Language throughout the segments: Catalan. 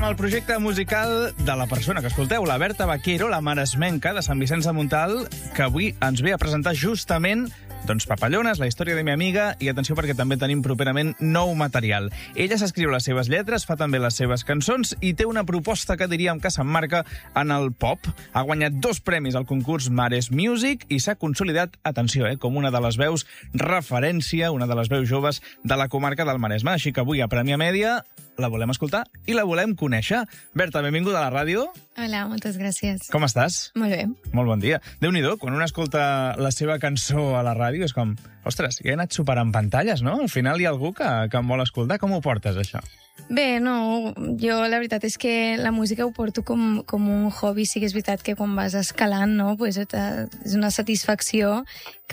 el projecte musical de la persona que escolteu, la Berta Vaquero, la maresmenca de Sant Vicenç de Montalt, que avui ens ve a presentar justament Papallones, la història de mi amiga, i atenció perquè també tenim properament nou material. Ella s'escriu les seves lletres, fa també les seves cançons i té una proposta que diríem que s'emmarca en el pop. Ha guanyat 2 premis al concurs Mares Music i s'ha consolidat, atenció, com una de les veus referència, una de les veus joves de la comarca del Maresme. Així que avui a Premià Mèdia la volem escoltar i la volem conèixer. Berta, benvinguda a la ràdio. Hola, moltes gràcies. Com estàs? Molt bé. Molt bon dia. Déu-n'hi-do, quan un escolta la seva cançó a la ràdio és com, ostres, ja he anat superant pantalles, no? Al final hi ha algú que em vol escoltar. Com ho portes, això? Bé, no, jo la veritat és que la música ho porto com un hobby. Sí que és veritat que quan vas escalant, no, pues, és una satisfacció que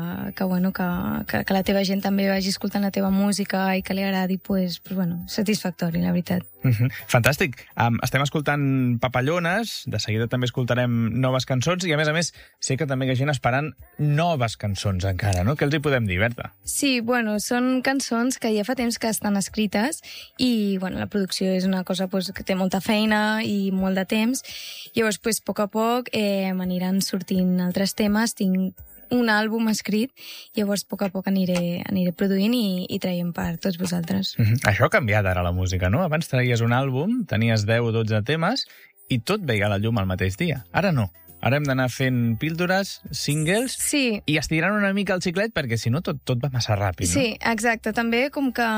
la teva gent també vagi escoltant la teva música i que li agradi, satisfactori, la veritat. Fantàstic. Estem escoltant Papallones, de seguida també escoltarem noves cançons i, a més, sé que també hi ha gent esperant noves cançons encara, no? Què els hi podem dir, Berta? Sí, són cançons que ja fa temps que estan escrites i, la producció és una cosa que té molta feina i molt de temps. Llavors, a poc m'aniran sortint altres temes. Tinc un àlbum escrit, llavors a poc aniré produint i traient per tots vosaltres. Això ha canviat ara la música, no? Abans traies un àlbum, tenies 10 o 12 temes i tot veia la llum al mateix dia. Ara no. Ara hem d'anar fent píldores, singles, sí, i estirant una mica el xiclet perquè si no tot va massa ràpid, no? Sí, exacte. També com que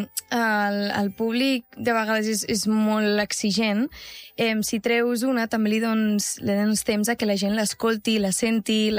el públic de vegades és molt exigent, si treus una també li dones temps a que la gent l'escolti, la senti,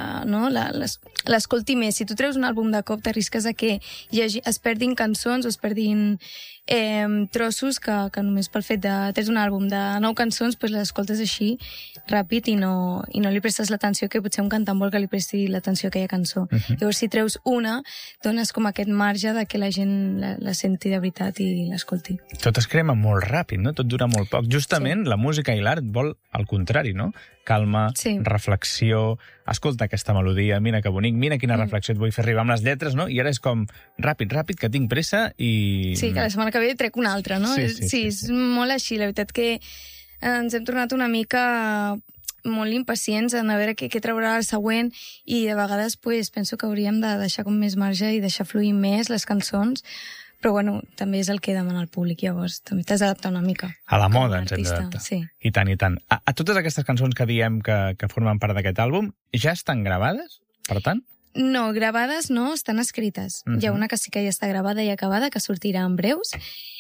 l'escolti més. Si tu treus un àlbum de cop t'arrisques a que es perdin cançons o es perdin trossos que només pel fet de treure un àlbum de 9 cançons les escoltes així ràpid i no li prestes l'atenció que potser un cantant vol que li presti l'atenció a aquella cançó. Llavors, si treus una, dones com aquest marge de que la gent la senti de veritat i l'escolti. Tot es crema molt ràpid, no? Tot dura molt poc. Justament la música i l'art vol el contrari, no? Calma, reflexió, escolta aquesta melodia, mira que bonic, mira quina reflexió et vull fer arribar amb les lletres, no? I ara és com ràpid, que tinc pressa i... Sí, que la setmana que ve trec una altra, no? Sí, és molt així. La veritat que ens hem tornat una mica molt impacients en a veure què traurà el següent i de vegades penso que hauríem de deixar com més marge i deixar fluir més les cançons, però també és el que demana el públic, llavors també t'has d'adaptar una mica. A la moda ens hem d'adaptar. Sí. I tant, i tant. A totes aquestes cançons que diem que formen part d'aquest àlbum, ja estan gravades, per tant? No, gravades no, estan escrites. Hi ha una que sí que ja està gravada i acabada, que sortirà en breus,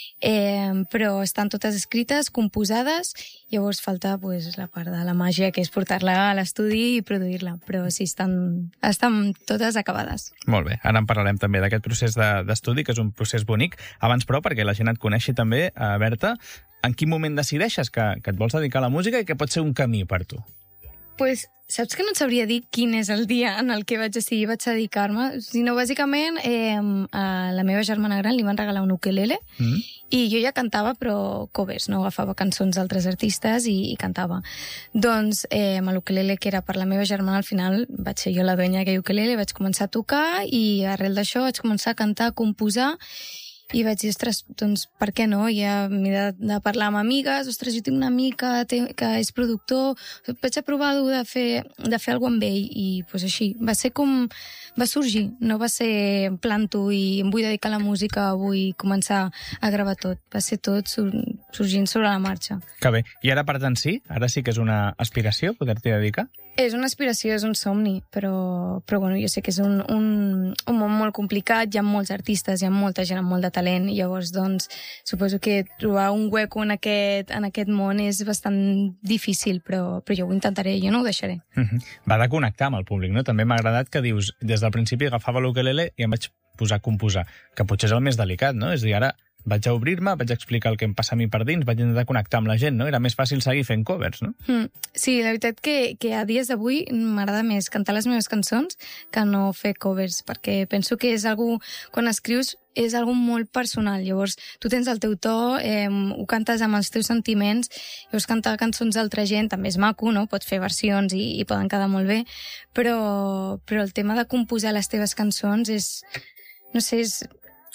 però estan totes escrites, composades, llavors falta la part de la màgia, que és portar-la a l'estudi i produir-la, però sí, estan totes acabades. Molt bé, ara en parlarem també d'aquest procés d'estudi, que és un procés bonic. Abans, però, perquè la gent et coneixi també, Berta, en quin moment decideixes que et vols dedicar a la música i que pot ser un camí per tu? Saps que no et sabria dir quin és el dia en el que vaig decidir dedicar-me, sinó bàsicament a la meva germana gran li van regalar un ukelele i jo ja cantava però covers, no agafava cançons d'altres artistes i cantava. Doncs amb l'ukelele que era per la meva germana, al final vaig ser jo la duenya d'aquell ukelele, vaig començar a tocar i arrel d'això vaig començar a cantar, a composar. I vaig dir, ostres, doncs per què no? Ja m'he de parlar amb amigues, ostres, jo tinc una amiga que és productor, vaig a provar de fer alguna cosa amb ell, i així, va ser com va sorgir, no va ser planto i em vull dedicar a la música, vull començar a gravar tot, va ser tot sorgint sobre la marxa. Que bé, i ara per tant sí? Ara sí que és una aspiració poder-t'hi dedicar? És una aspiració, és un somni, però jo sé que és un món molt complicat, hi ha molts artistes, hi ha molta gent amb molt de talent, i llavors, suposo que trobar un hueco en aquest món és bastant difícil, però jo ho intentaré, jo no ho deixaré. Va de connectar amb el públic, no? També m'ha agradat que dius, des del principi agafava l'ukelele i em vaig posar a composar, que potser és el més delicat, no? És a dir, ara vaig a obrir-me, vaig a explicar el que em passa a mi per dins, vaig intentar connectar amb la gent, no? Era més fàcil seguir fent covers, no? Sí, la veritat que a dies d'avui m'agrada més cantar les meves cançons que no fer covers, perquè penso que és algo, quan escrius, és algo molt personal. Llavors, tu tens el teu to, ho cantes amb els teus sentiments, llavors cantar cançons d'altra gent també és maco, no? Pots fer versions i poden quedar molt bé, però el tema de composar les teves cançons és, no sé,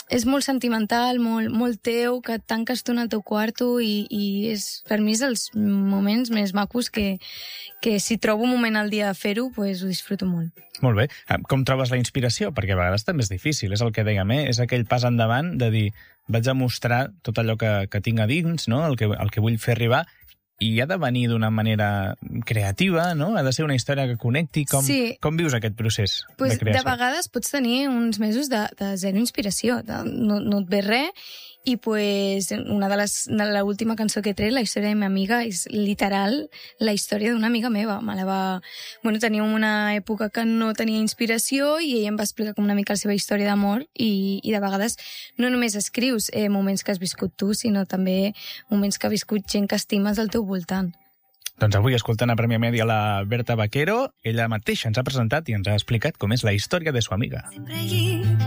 és molt sentimental, molt teu, que et tanques tu en el teu quarto i per mi és els moments més macos que si trobo un moment al dia de fer-ho, pues ho disfruto molt. Molt bé. Com trobes la inspiració? Perquè a vegades també és difícil, és el que dèiem, és aquell pas endavant de dir vaig a mostrar tot allò que tinc a dins, no? el que vull fer arribar, i ha de venir d'una manera creativa, no? Ha de ser una història que connecti. Com vius aquest procés de creació? De vegades pots tenir uns mesos de zero inspiració, no et ve res, i l'última cançó que he tret, La història de mi amiga, és literal la història d'una amiga meva. Teníem una època que no tenia inspiració i ella em va explicar com una mica la seva història d'amor i de vegades no només escrius moments que has viscut tu, sinó també moments que ha viscut gent que estimes al teu voltant. Doncs avui, escoltant a Premià Mèdia la Berta Vaquero, ella mateixa ens ha presentat i ens ha explicat com és la història de su amiga.